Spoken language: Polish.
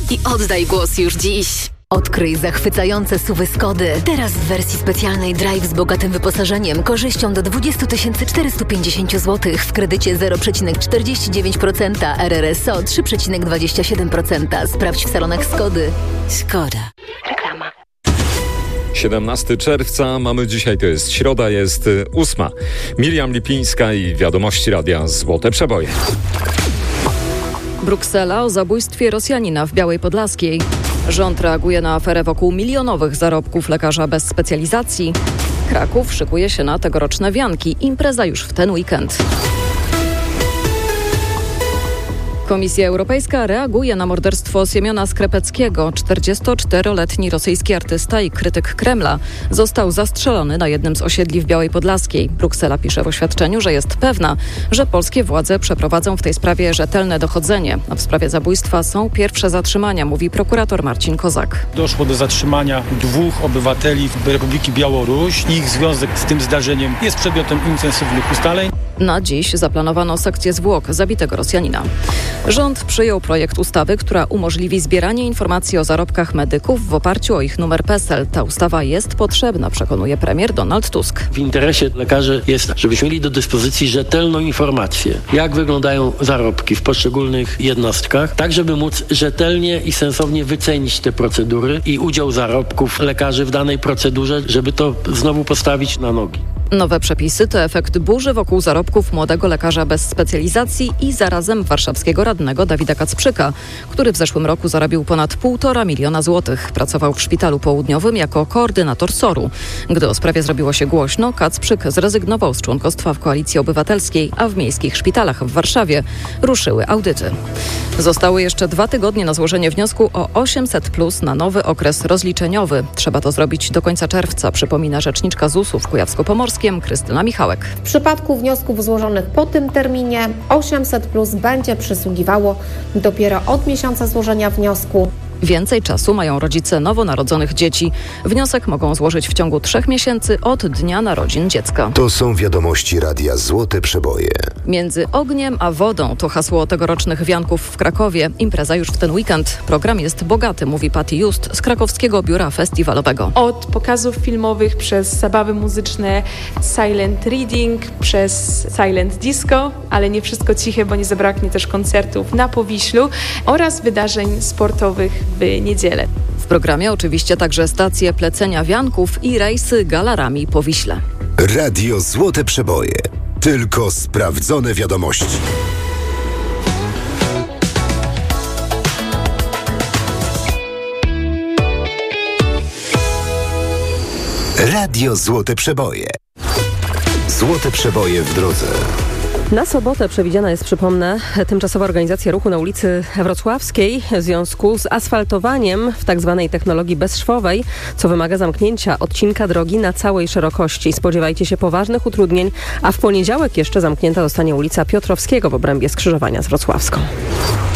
i oddaj głos już dziś. Odkryj zachwycające SUV-y Skody. Teraz w wersji specjalnej Drive z bogatym wyposażeniem, korzyścią do 20 450 zł w kredycie 0,49%, RRSO 3,27%. Sprawdź w salonach Skody. Skoda. Reklama. 17 czerwca mamy dzisiaj, to jest środa, jest 8. Miriam Lipińska i wiadomości radia Złote Przeboje. Bruksela o zabójstwie Rosjanina w Białej Podlaskiej. Rząd reaguje na aferę wokół milionowych zarobków lekarza bez specjalizacji. Kraków szykuje się na tegoroczne wianki. Impreza już w ten weekend. Komisja Europejska reaguje na morderstwo Siemiona Skrepeckiego. 44-letni rosyjski artysta i krytyk Kremla został zastrzelony na jednym z osiedli w Białej Podlaskiej. Bruksela pisze w oświadczeniu, że jest pewna, że polskie władze przeprowadzą w tej sprawie rzetelne dochodzenie. A w sprawie zabójstwa są pierwsze zatrzymania, mówi prokurator Marcin Kozak. Doszło do zatrzymania 2 obywateli Republiki Białoruś. Ich związek z tym zdarzeniem jest przedmiotem intensywnych ustaleń. Na dziś zaplanowano sekcję zwłok zabitego Rosjanina. Rząd przyjął projekt ustawy, która umożliwi zbieranie informacji o zarobkach medyków w oparciu o ich numer PESEL. Ta ustawa jest potrzebna, przekonuje premier Donald Tusk. W interesie lekarzy jest, żebyśmy mieli do dyspozycji rzetelną informację, jak wyglądają zarobki w poszczególnych jednostkach, tak żeby móc rzetelnie i sensownie wycenić te procedury i udział zarobków lekarzy w danej procedurze, żeby to znowu postawić na nogi. Nowe przepisy to efekt burzy wokół zarobków młodego lekarza bez specjalizacji i zarazem warszawskiego radnego Dawida Kacprzyka, który w zeszłym roku zarobił ponad 1,5 miliona złotych. Pracował w Szpitalu Południowym jako koordynator SOR-u. Gdy o sprawie zrobiło się głośno, Kacprzyk zrezygnował z członkostwa w Koalicji Obywatelskiej, a w miejskich szpitalach w Warszawie ruszyły audyty. Zostały jeszcze 2 tygodnie na złożenie wniosku o 800+ na nowy okres rozliczeniowy. Trzeba to zrobić do końca czerwca, przypomina rzeczniczka ZUS-u w Kujawsko-Pomorskim Krystyna Michałek. W przypadku wniosków złożonych po tym terminie 800+ będzie przysługiwało dopiero od miesiąca złożenia wniosku. Więcej czasu mają rodzice nowonarodzonych dzieci. Wniosek mogą złożyć w ciągu 3 miesięcy od dnia narodzin dziecka. To są wiadomości radia Złote Przeboje. Między ogniem a wodą to hasło tegorocznych wianków w Krakowie. Impreza już w ten weekend. Program jest bogaty, mówi Patty Just z krakowskiego biura festiwalowego. Od pokazów filmowych przez zabawy muzyczne, silent reading, przez silent disco, ale nie wszystko ciche, bo nie zabraknie też koncertów na Powiślu oraz wydarzeń sportowych w niedzielę. W programie oczywiście także stacje plecenia wianków i rejsy galarami po Wiśle. Radio Złote Przeboje. Tylko sprawdzone wiadomości. Radio Złote Przeboje. Złote Przeboje w drodze. Na sobotę przewidziana jest, przypomnę, tymczasowa organizacja ruchu na ulicy Wrocławskiej w związku z asfaltowaniem w tzw. technologii bezszwowej, co wymaga zamknięcia odcinka drogi na całej szerokości. Spodziewajcie się poważnych utrudnień, a w poniedziałek jeszcze zamknięta zostanie ulica Piotrowskiego w obrębie skrzyżowania z Wrocławską.